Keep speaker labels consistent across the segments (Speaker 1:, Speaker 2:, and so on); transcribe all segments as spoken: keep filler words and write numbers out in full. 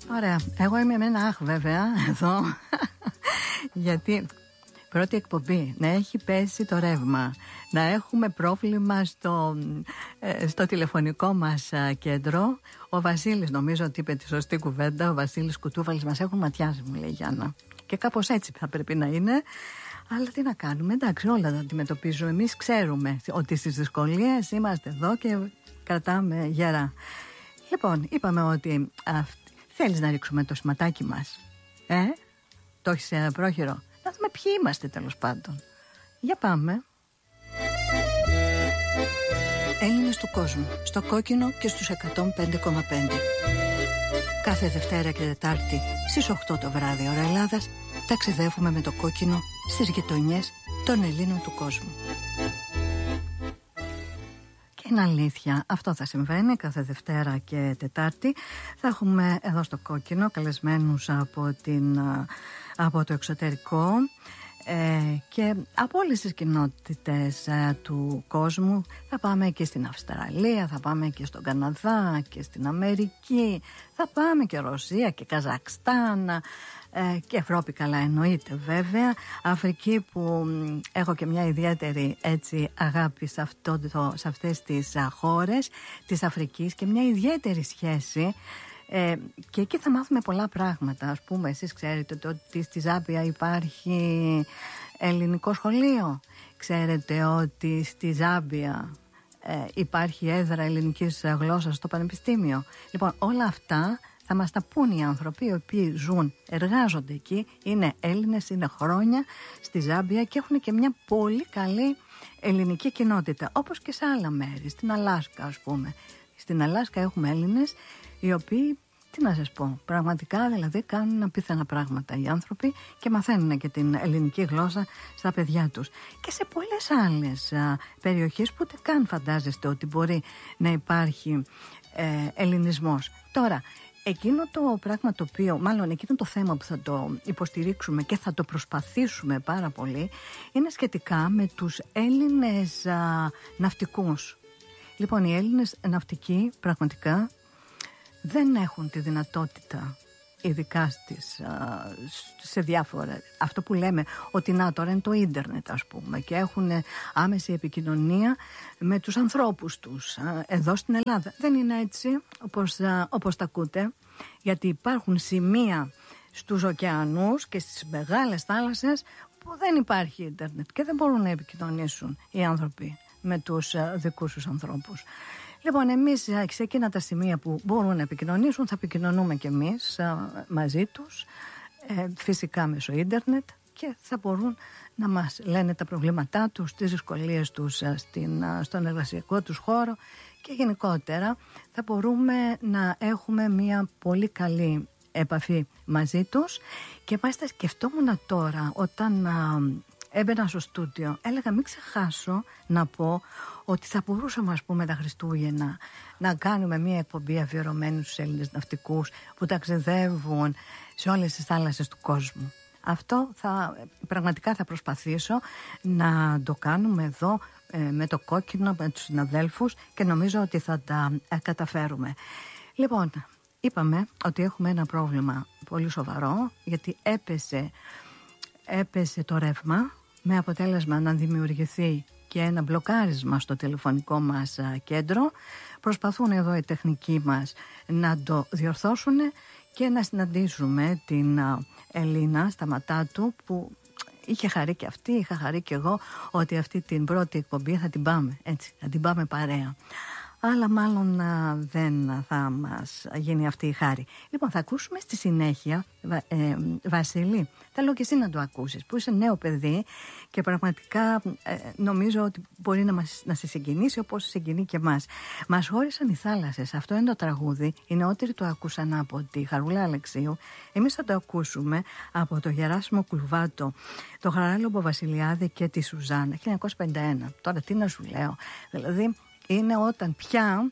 Speaker 1: Ωραία. Εγώ είμαι με ένα αχ βέβαια εδώ. Γιατί πρώτη εκπομπή να έχει πέσει το ρεύμα, να έχουμε πρόβλημα στο, ε, στο τηλεφωνικό μας α, κέντρο. Ο Βασίλης, νομίζω ότι είπε τη σωστή κουβέντα, ο Βασίλης Κουτούβαλης, μας έχουν ματιάσει, μου λέει η Γιάννα. Και κάπως έτσι θα πρέπει να είναι. Αλλά τι να κάνουμε, εντάξει, όλα τα αντιμετωπίζουμε. Εμείς ξέρουμε ότι στις δυσκολίες είμαστε εδώ και κρατάμε γερά. Λοιπόν, είπαμε ότι α, θέλεις να ρίξουμε το σηματάκι μας. Ε, το έχεις ε, πρόχειρο. Να δούμε ποιοι είμαστε τέλος πάντων. Για πάμε. Έλληνες του κόσμου, στο Κόκκινο και στους εκατόν πέντε κόμμα πέντε. Κάθε Δευτέρα και Τετάρτη στις οκτώ το βράδυ ώρα Ελλάδας ταξιδεύουμε με το Κόκκινο στις γειτονιές των Ελλήνων του κόσμου. Και είναι αλήθεια, αυτό θα συμβαίνει κάθε Δευτέρα και Τετάρτη. Θα έχουμε εδώ στο Κόκκινο καλεσμένους από, την, από το εξωτερικό ε, και από όλες τις κοινότητες ε, του κόσμου. Θα πάμε και στην Αυστραλία, θα πάμε και στον Καναδά και στην Αμερική, θα πάμε και Ρωσία και Καζακστάν ε, και Ευρώπη, καλά εννοείται βέβαια. Αφρική, που έχω και μια ιδιαίτερη έτσι αγάπη σε, αυτό το, σε αυτές τις α, χώρες της Αφρικής και μια ιδιαίτερη σχέση. Ε, και εκεί θα μάθουμε πολλά πράγματα. Ας πούμε, εσείς ξέρετε το, ότι στη Ζάμπια υπάρχει ελληνικό σχολείο. Ξέρετε ότι στη Ζάμπια ε, υπάρχει έδρα ελληνικής γλώσσας στο πανεπιστήμιο. Λοιπόν, όλα αυτά θα μας τα πούν οι άνθρωποι οι οποίοι ζουν, εργάζονται εκεί, είναι Έλληνες, είναι χρόνια στη Ζάμπια και έχουν και μια πολύ καλή ελληνική κοινότητα, όπως και σε άλλα μέρη, στην Αλάσκα ας πούμε. Στην Αλάσκα έχουμε Έλληνες οι οποίοι, τι να σας πω, πραγματικά δηλαδή κάνουν απίθανα πράγματα οι άνθρωποι και μαθαίνουν και την ελληνική γλώσσα στα παιδιά τους. Και σε πολλές άλλες α, περιοχές που ούτε καν φαντάζεστε ότι μπορεί να υπάρχει ε, ελληνισμός. Τώρα, εκείνο το πράγμα το οποίο, μάλλον εκείνο το θέμα που θα το υποστηρίξουμε και θα το προσπαθήσουμε πάρα πολύ, είναι σχετικά με τους Έλληνες α, ναυτικούς. Λοιπόν, οι Έλληνες ναυτικοί πραγματικά δεν έχουν τη δυνατότητα, ειδικά στις, α, σε διάφορα, αυτό που λέμε ότι να τώρα είναι το ίντερνετ ας πούμε, και έχουν άμεση επικοινωνία με τους ανθρώπους τους α, εδώ στην Ελλάδα. Δεν είναι έτσι όπως, α, όπως τα ακούτε, γιατί υπάρχουν σημεία στους ωκεανούς και στις μεγάλες θάλασσες που δεν υπάρχει ίντερνετ και δεν μπορούν να επικοινωνήσουν οι άνθρωποι με τους α, δικούς τους ανθρώπους. Λοιπόν, εμείς σε εκείνα τα σημεία που μπορούν να επικοινωνήσουν θα επικοινωνούμε και εμείς α, μαζί τους, ε, φυσικά μέσω ίντερνετ, και θα μπορούν να μας λένε τα προβλήματά τους, τις δυσκολίες τους α, στην, α, στον εργασιακό τους χώρο, και γενικότερα θα μπορούμε να έχουμε μια πολύ καλή επαφή μαζί τους. Και μάλιστα σκεφτόμουν τώρα όταν α, έμπαινα στο στούντιο, έλεγα μην ξεχάσω να πω ότι θα μπορούσαμε ας πούμε τα Χριστούγεννα να κάνουμε μια εκπομπή αφιερωμένη στους Έλληνες ναυτικούς που ταξιδεύουν σε όλες τις θάλασσες του κόσμου. Αυτό θα, πραγματικά θα προσπαθήσω να το κάνουμε εδώ ε, με το Κόκκινο, με τους συναδέλφους, και νομίζω ότι θα τα ε, καταφέρουμε. Λοιπόν, είπαμε ότι έχουμε ένα πρόβλημα πολύ σοβαρό, γιατί έπεσε, έπεσε το ρεύμα, με αποτέλεσμα να δημιουργηθεί και ένα μπλοκάρισμα στο τηλεφωνικό μας κέντρο. Προσπαθούν εδώ οι τεχνικοί μας να το διορθώσουν και να συναντήσουμε την Ελίνα Σταματάτου, που είχε χαρεί και αυτή, είχα χαρεί και εγώ ότι αυτή την πρώτη εκπομπή θα την πάμε έτσι, θα την πάμε παρέα. Αλλά μάλλον α, δεν θα μας γίνει αυτή η χάρη. Λοιπόν, θα ακούσουμε στη συνέχεια, ε, Βασίλη, θέλω και εσύ να το ακούσεις, που είσαι νέο παιδί και πραγματικά ε, νομίζω ότι μπορεί να, μας, να σε συγκινήσει όπως συγκινεί και εμάς. Μας χώρισαν οι θάλασσες, αυτό είναι το τραγούδι, οι νεότεροι το ακούσαν από τη Χαρούλα Αλεξίου, εμείς θα το ακούσουμε από το Γεράσιμο Κουλβάτο, το Χαράλαμπο Βασιλιάδη και τη Σουζάνα, χίλια εννιακόσια πενήντα ένα. Τώρα τι να σου λέω, δηλαδή είναι όταν πια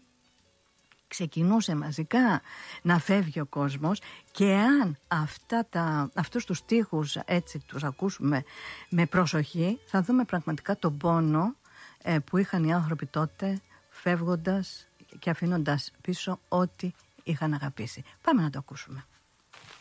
Speaker 1: ξεκινούσε μαζικά να φεύγει ο κόσμος, και αν αυτά τα, αυτούς τους στίχους έτσι τους ακούσουμε με προσοχή, θα δούμε πραγματικά τον πόνο ε, που είχαν οι άνθρωποι τότε, φεύγοντας και αφήνοντας πίσω ό,τι είχαν αγαπήσει. Πάμε να το ακούσουμε.